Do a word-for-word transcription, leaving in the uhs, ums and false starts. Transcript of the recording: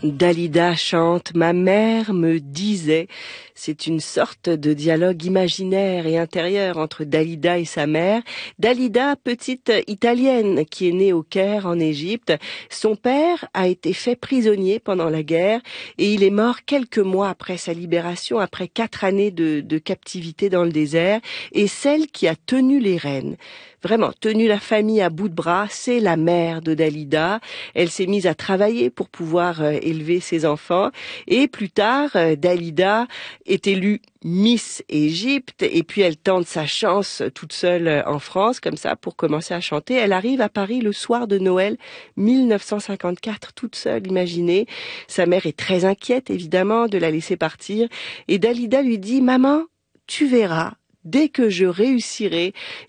Dalida chante « Ma mère me disait ». C'est une sorte de dialogue imaginaire et intérieur entre Dalida et sa mère. Dalida, petite italienne qui est née au Caire en Égypte, son père a été fait prisonnier pendant la guerre et il est mort quelques mois après sa libération, après quatre années de, de captivité dans le désert. Et celle qui a tenu les rênes, vraiment tenu la famille à bout de bras, c'est la mère de Dalida. Elle s'est mise à travailler pour pouvoir euh, élever ses enfants et plus tard, euh, Dalida est élue Miss Égypte et puis elle tente sa chance toute seule en France comme ça pour commencer à chanter. Elle arrive à Paris le soir de Noël mille neuf cent cinquante-quatre toute seule, imaginez. Sa mère est très inquiète évidemment de la laisser partir et Dalida lui dit « Maman, tu verras, dès que je réussirai,